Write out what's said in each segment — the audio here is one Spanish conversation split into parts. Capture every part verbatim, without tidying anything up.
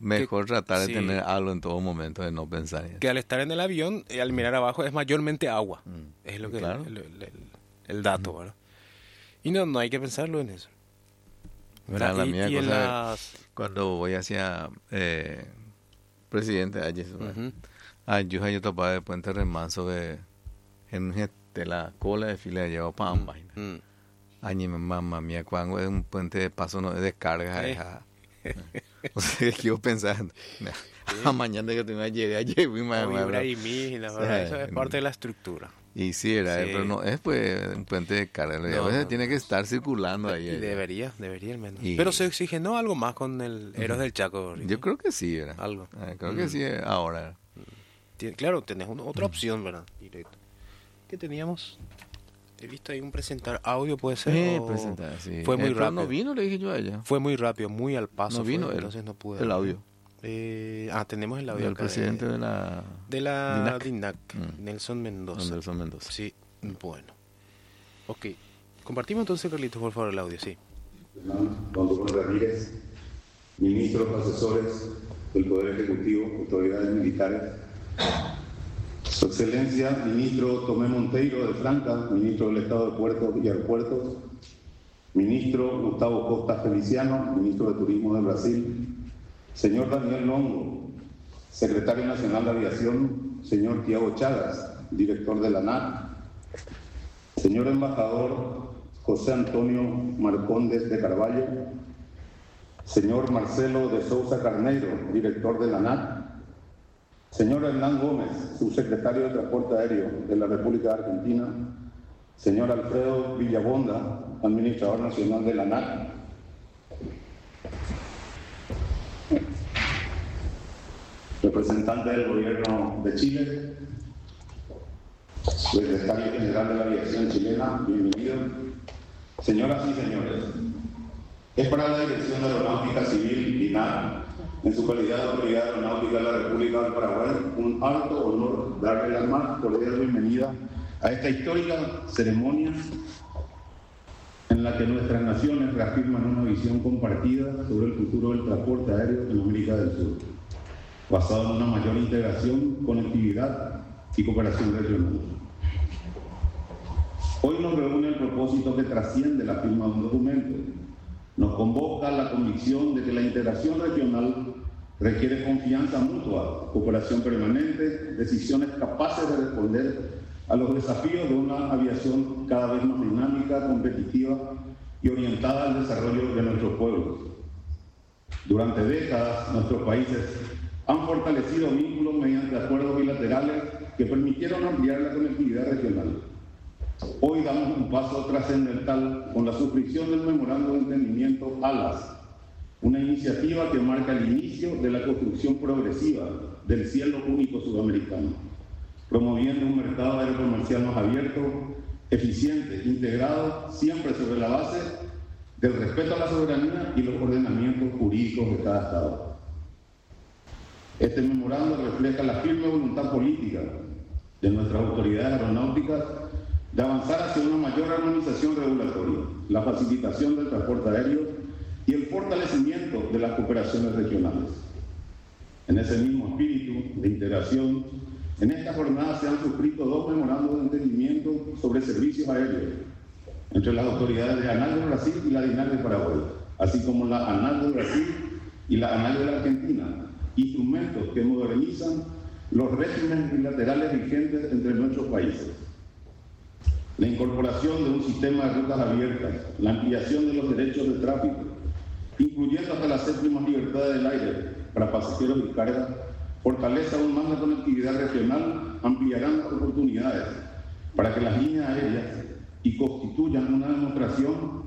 mejor que, tratar de sí, tener algo en todo momento, de no pensar en eso. que al estar en el avión, eh, al mirar abajo, es mayormente agua. Mm. Es lo que Claro. el, el- el- el dato, ¿verdad? Y no, no hay que pensarlo en eso. ¿Verdad? Claro, la Y, mía y en cosa las... cuando voy hacia eh, presidente allí, Ujú. ayuda yo tapaba de puente remanso de en de la cola de fila de llevo para ambas. Mm. Añi mamá mía cuando es un puente de paso no de descarga, Eh. hija. O sea, que yo pensando, a mañana que tengo que llegar allí, y más, O más, vibra más. y mil, la Sí, verdad, eso es en- parte de la estructura. Y sí, era, Sí. pero no, es pues un puente de carga. No, a veces no, tiene no. que estar circulando ahí. Y allá. debería, debería al menos. Y- Pero se exige, ¿no? Algo más con el Héroes del Chaco. Ricky. Yo creo que sí, era. Algo. creo Mm. que sí, ahora. Tien- Claro, tenés una, otra opción, ¿verdad? Directo. ¿Qué teníamos? He visto ahí un presentar audio, puede ser. Sí, o- presentar, sí. Fue muy Eh, pero rápido. no vino, le dije yo a ella. Fue muy rápido, muy al paso. No fue, vino él, entonces no pude. el audio. Eh, ah, tenemos el audio Del acá presidente de, de la... de la DINAC. DINAC, Mm. Nelson Mendoza. Nelson Mendoza. Sí, bueno. Ok. Compartimos entonces, Carlitos, por favor, el audio, sí. Don Tomás Ramírez, ministros, asesores del Poder Ejecutivo, autoridades militares, Su Excelencia, ministro Tomé Monteiro de Franca, ministro del Estado de Puertos y Aeropuertos, ministro Gustavo Costa Feliciano, ministro de Turismo de Brasil, señor Daniel Longo, secretario nacional de Aviación, señor Tiago Chagas, director de la ANAC, señor embajador José Antonio Marcondes de Carvalho, señor Marcelo de Sousa Carneiro, director de la ANAC, señor Hernán Gómez, subsecretario de Transporte Aéreo de la República de Argentina, señor Alfredo Villabonda, administrador nacional de la ANAC, representante del Gobierno de Chile, secretario general de la Aviación Chilena, bienvenido. Señoras y señores, es para la Dirección de Aeronáutica Civil, DINAC, en su calidad de autoridad aeronáutica de la República del Paraguay, un alto honor darle la más cordial bienvenida a esta histórica ceremonia en la que nuestras naciones reafirman una visión compartida sobre el futuro del transporte aéreo en América del Sur, basado en una mayor integración, conectividad y cooperación regional. Hoy nos reúne el propósito que trasciende la firma de un documento. Nos convoca la convicción de que la integración regional requiere confianza mutua, cooperación permanente, decisiones capaces de responder a los desafíos de una aviación cada vez más dinámica, competitiva y orientada al desarrollo de nuestros pueblos. Durante décadas, nuestros países han fortalecido vínculos mediante acuerdos bilaterales que permitieron ampliar la conectividad regional. Hoy damos un paso trascendental con la suscripción del Memorando de Entendimiento ALAS, una iniciativa que marca el inicio de la construcción progresiva del cielo único sudamericano, promoviendo un mercado aéreo comercial más abierto, eficiente, integrado, siempre sobre la base del respeto a la soberanía y los ordenamientos jurídicos de cada Estado. Este memorando refleja la firme voluntad política de nuestras autoridades aeronáuticas de avanzar hacia una mayor armonización regulatoria, la facilitación del transporte aéreo y el fortalecimiento de las cooperaciones regionales. En ese mismo espíritu de integración, en esta jornada se han suscrito dos memorandos de entendimiento sobre servicios aéreos entre las autoridades de ANAC de Brasil y la DINAC de Paraguay, así como la ANAC de Brasil y la ANAC de la Argentina, instrumentos que modernizan los regímenes bilaterales vigentes entre nuestros países. La incorporación de un sistema de rutas abiertas, la ampliación de los derechos de tráfico, incluyendo hasta las séptimas libertades del aire para pasajeros y carga, fortalece aún más la conectividad regional, ampliarán las oportunidades para que las líneas aéreas y constituyan una demostración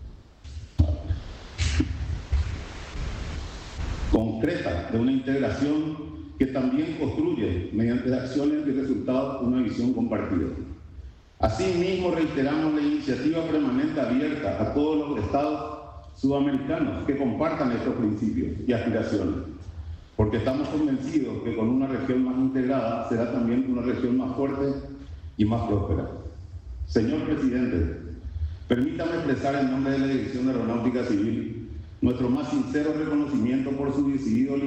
concreta de una integración que también construye mediante acciones y resultados una visión compartida. Asimismo, reiteramos la iniciativa permanente abierta a todos los estados sudamericanos que compartan estos principios y aspiraciones, porque estamos convencidos que con una región más integrada será también una región más fuerte y más próspera. Señor Presidente, permítame expresar en nombre de la Dirección de Aeronáutica Civil nuestro más sincero reconocimiento por su decidido liderazgo